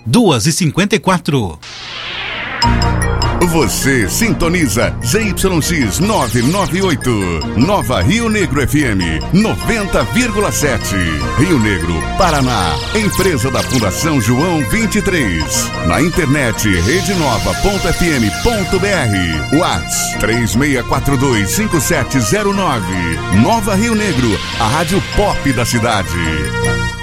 2h54. Você sintoniza ZYX 998, Nova Rio Negro FM 90,7. Rio Negro, Paraná. Empresa da Fundação João 23. Na internet redenova.fm.br. Whats 36425709. Nova Rio Negro, a rádio pop da cidade.